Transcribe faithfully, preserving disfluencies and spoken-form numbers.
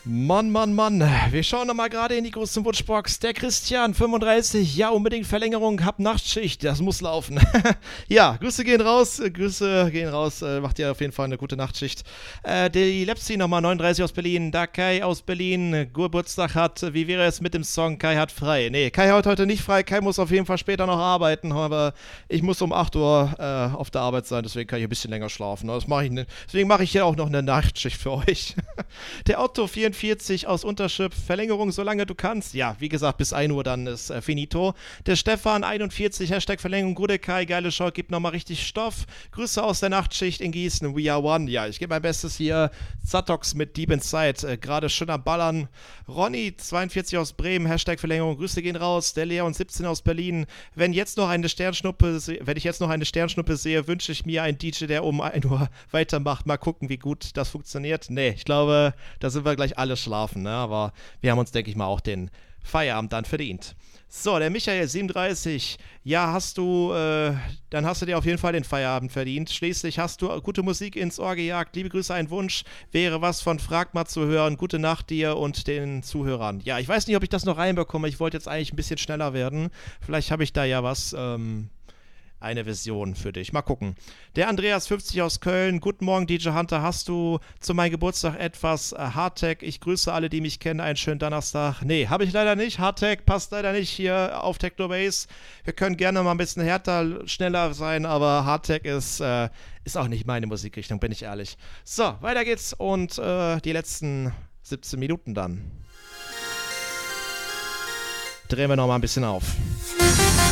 Mann, Mann, Mann, wir schauen nochmal gerade in die große Wunschbox. Der Christian, fünfunddreißig, ja, unbedingt Verlängerung, hab Nachtschicht, das muss laufen. Ja, Grüße gehen raus, Grüße gehen raus, äh, macht ihr auf jeden Fall eine gute Nachtschicht. Äh, die Lepsi nochmal, neununddreißig aus Berlin, da Kai aus Berlin Geburtstag hat, wie wäre es mit dem Song Kai hat frei? Nee, Kai hat heute nicht frei, Kai muss auf jeden Fall später noch arbeiten, aber ich muss um acht Uhr äh, auf der Arbeit sein, deswegen kann ich ein bisschen länger schlafen. Das mach ich ne, deswegen mache ich hier auch noch eine Nachtschicht für euch. Der Otto, vierundvierzig aus Unterschrift, Verlängerung, solange du kannst. Ja, wie gesagt, bis ein Uhr dann ist äh, finito. Der Stefan, einundvierzig, Hashtag Verlängerung, gute Kai, geile Show, gibt nochmal richtig Stoff. Grüße aus der Nachtschicht in Gießen, we are one. Ja, ich gebe mein Bestes hier. Zatox mit Deep Inside, äh, gerade schön am Ballern. Ronny, zweiundvierzig aus Bremen, Hashtag Verlängerung, Grüße gehen raus. Der Leon, siebzehn aus Berlin. Wenn jetzt noch eine Sternschnuppe, wenn ich jetzt noch eine Sternschnuppe sehe, wünsche ich mir einen D J, der um ein Uhr weitermacht. Mal gucken, wie gut das funktioniert. Nee, ich glaube, da sind wir gleich alle schlafen, ne? Aber wir haben uns, denke ich mal, auch den Feierabend dann verdient. So, der Michael, siebenunddreißig, ja, hast du, äh, dann hast du dir auf jeden Fall den Feierabend verdient. Schließlich hast du gute Musik ins Ohr gejagt. Liebe Grüße, ein Wunsch wäre was von Frag mal zu hören. Gute Nacht dir und den Zuhörern. Ja, ich weiß nicht, ob ich das noch reinbekomme. Ich wollte jetzt eigentlich ein bisschen schneller werden. Vielleicht habe ich da ja was, ähm... eine Version für dich. Mal gucken. Der Andreas, fünfzig aus Köln. Guten Morgen, D J Hunter. Hast du zu meinem Geburtstag etwas äh, Hardtech? Ich grüße alle, die mich kennen. Einen schönen Donnerstag. Nee, habe ich leider nicht. Hardtech passt leider nicht hier auf Technobase. Wir können gerne mal ein bisschen härter, schneller sein, aber Hardtech ist, äh, ist auch nicht meine Musikrichtung, bin ich ehrlich. So, weiter geht's und äh, die letzten siebzehn Minuten dann. Drehen wir noch mal ein bisschen auf.